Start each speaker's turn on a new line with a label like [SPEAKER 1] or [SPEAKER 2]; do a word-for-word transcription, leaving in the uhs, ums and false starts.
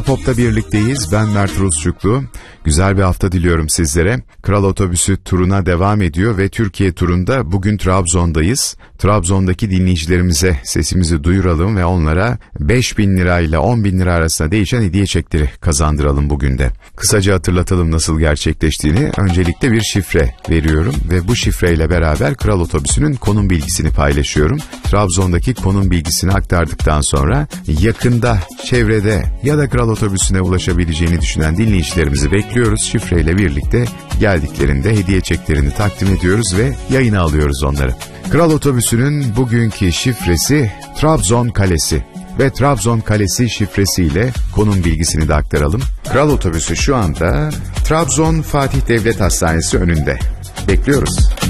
[SPEAKER 1] Pop'ta birlikteyiz. Ben Mert Rusçuklu. Güzel bir hafta diliyorum sizlere. Kral Otobüsü turuna devam ediyor ve Türkiye turunda bugün Trabzon'dayız. Trabzon'daki dinleyicilerimize sesimizi duyuralım ve onlara beş bin lirayla on bin lira arasında değişen hediye çekleri kazandıralım bugün de. Kısaca hatırlatalım nasıl gerçekleştiğini. Öncelikle bir şifre veriyorum ve bu şifreyle beraber Kral Otobüsü'nün konum bilgisini paylaşıyorum. Trabzon'daki konum bilgisini aktardıktan sonra yakında, çevrede ya da Kral Otobüsü'ne ulaşabileceğini düşünen dinleyicilerimizi bekliyoruz. Şifreyle birlikte geldiklerinde hediye çeklerini takdim ediyoruz ve yayına alıyoruz onları. Kral Otobüsü'nün bugünkü şifresi Trabzon Kalesi ve Trabzon Kalesi şifresiyle konum bilgisini de aktaralım. Kral Otobüsü şu anda Trabzon Fatih Devlet Hastanesi önünde. Bekliyoruz.